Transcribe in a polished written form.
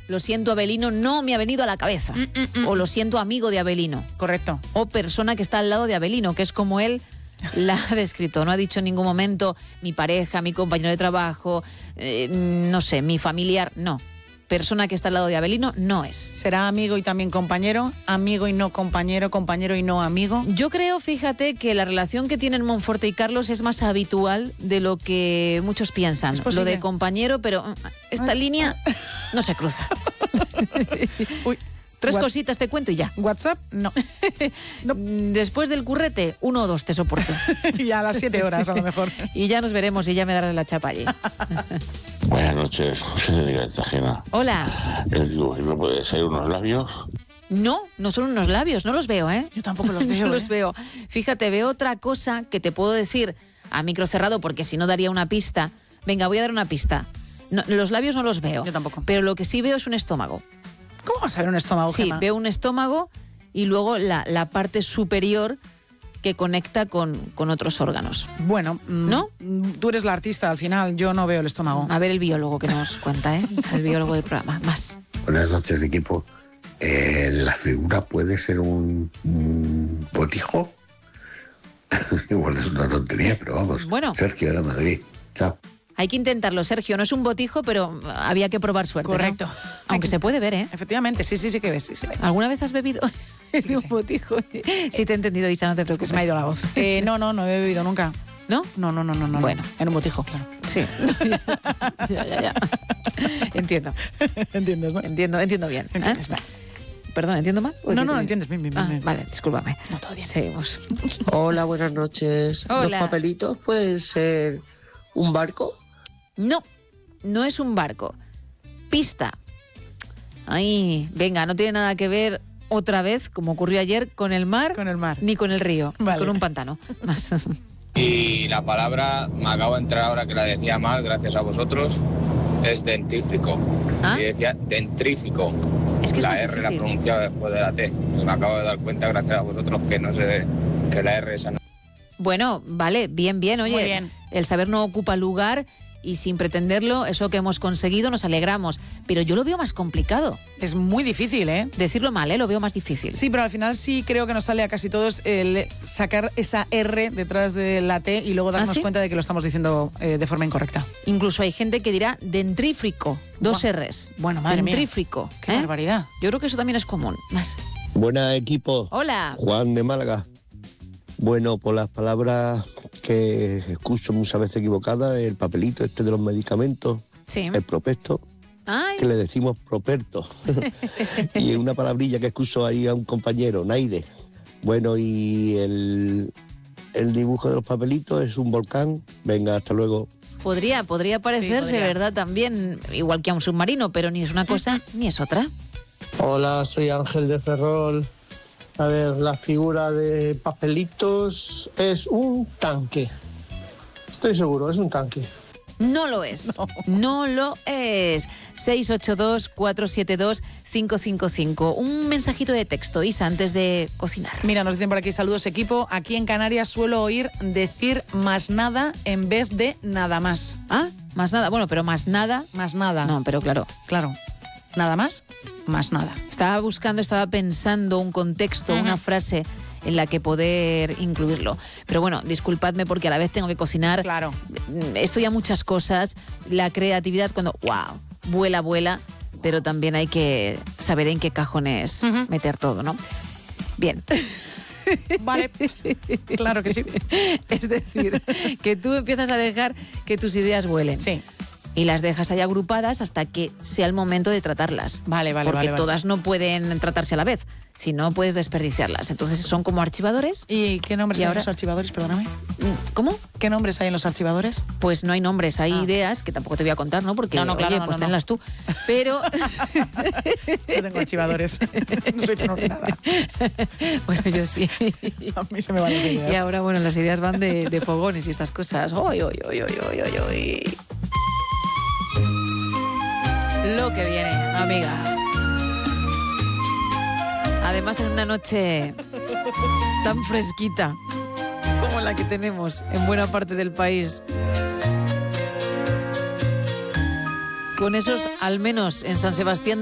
lo siento Abelino no me ha venido a la cabeza. O lo siento amigo de Abelino. Correcto. O persona que está al lado de Abelino, que es como él la ha descrito. No ha dicho en ningún momento mi pareja, mi compañero de trabajo, no sé, mi familiar. No. Persona que está al lado de Abelino no es. ¿Será amigo y también compañero? ¿Amigo y no compañero? ¿Compañero y no amigo? Yo creo, fíjate, que la relación que tienen Monforte y Carlos es más habitual de lo que muchos piensan. Lo de compañero, pero esta línea no se cruza. Uy. Tres cositas te cuento y ya. ¿WhatsApp? No. Después del currete, 1 o 2 te soporto. Y a las 7 horas a lo mejor. Y ya nos veremos y ya me darás la chapa allí. Buenas noches, José de Cartagena. Hola. ¿Eso puede ser unos labios? No, no son unos labios, no los veo, ¿eh? Yo tampoco los veo. No los veo. Fíjate, veo otra cosa que te puedo decir a micro cerrado porque si no daría una pista. Venga, voy a dar una pista. No, los labios no los veo. Yo tampoco. Pero lo que sí veo es un estómago. ¿Cómo vas a ver un estómago, Sí, Gemma? veo un estómago y luego la parte superior que conecta con otros órganos. Bueno, ¿no? Tú eres la artista al final, yo no veo el estómago. A ver el biólogo que nos cuenta, ¿eh? El biólogo del programa. Más. Buenas noches, equipo. ¿La figura puede ser un botijo? Igual es una tontería, pero vamos. Bueno. Sergio de Madrid. Chao. Hay que intentarlo, Sergio. No es un botijo, pero había que probar suerte. Correcto. ¿No? Aunque se puede ver, ¿eh? Efectivamente, sí que ves. Sí. ¿Alguna vez has bebido un botijo? Sí te he entendido, Isa, no te preocupes. Se me ha ido la voz. No he bebido nunca. ¿No? No. Bueno. En un botijo, claro. Sí. Ya. Entiendo. ¿Entiendes, no? Entiendo bien. ¿Entiendes? Vale. Perdón, ¿entiendo mal? No, entiendes bien. Vale, discúlpame. No, todo bien. Seguimos. Hola, buenas noches. Hola. ¿Los papelitos pueden ser un barco? No es un barco. Pista. Ay, venga, no tiene nada que ver otra vez, como ocurrió ayer, con el mar. Con el mar. Ni con el río. Vale. Con un pantano. Más. Y la palabra, me acabo de enterar ahora que la decía mal, gracias a vosotros, es dentífrico. ¿Ah? Y decía dentrífico. Es que es la más R la difícil. pronunciaba después de la T. Me acabo de dar cuenta, gracias a vosotros, que no sé, que la R esa no. Bueno, vale, bien. Oye, Muy bien. El saber no ocupa lugar y sin pretenderlo, eso que hemos conseguido, nos alegramos. Pero yo lo veo más complicado. Es muy difícil, ¿eh? Decirlo mal, lo veo más difícil. Sí, pero al final sí creo que nos sale a casi todos el sacar esa R detrás de la T y luego darnos ¿Ah, sí? cuenta de que lo estamos diciendo de forma incorrecta. Incluso hay gente que dirá dentrífrico, 2 Buah. R's. Bueno, madre mía. Dentrífrico. Qué barbaridad. Yo creo que eso también es común. Más. Buenas, equipo. Hola. Juan de Málaga. Bueno, por las palabras que escucho muchas veces equivocadas, el papelito este de los medicamentos, Sí. el prospecto, Ay. que le decimos properto. Y una palabrilla que escucho ahí a un compañero, Naide. Bueno, y el dibujo de los papelitos es un volcán. Venga, hasta luego. Podría parecerse, podría. ¿verdad? También, igual que a un submarino, pero ni es una cosa ni es otra. Hola, soy Ángel de Ferrol. A ver, la figura de papelitos es un tanque. Estoy seguro, es un tanque. No lo es. No lo es. 682-472-555. Un mensajito de texto, Isa, antes de cocinar. Mira, nos dicen por aquí, saludos equipo. Aquí en Canarias suelo oír decir más nada en vez de nada más. Ah, más nada. Bueno, pero más nada. Más nada. No, pero claro. Claro. Nada más nada. Estaba pensando un contexto, una frase en la que poder incluirlo. Pero bueno, disculpadme porque a la vez tengo que cocinar. Claro. Estoy a muchas cosas. La creatividad cuando, wow, vuela, pero también hay que saber en qué cajones meter todo, ¿no? Bien. Vale, claro que sí. Es decir, que tú empiezas a dejar que tus ideas vuelen. Sí. Y las dejas ahí agrupadas hasta que sea el momento de tratarlas. Vale. Porque todas no pueden tratarse a la vez, si no puedes desperdiciarlas. Entonces son como archivadores. ¿Y qué nombres ¿Y hay ahora? en los archivadores? Perdóname. ¿Cómo? ¿Qué nombres hay en los archivadores? Pues no hay nombres, hay ideas que tampoco te voy a contar, ¿no? Porque, No, claro, oye, no, pues no. tenlas tú. Pero... Yo tengo archivadores. No soy tan ordenada. Bueno, yo sí. A mí se me van las ideas. Y ahora, bueno, las ideas van de fogones y estas cosas. ¡Oy! Lo que viene, amiga. Además, en una noche tan fresquita como la que tenemos en buena parte del país. Con esos, al menos en San Sebastián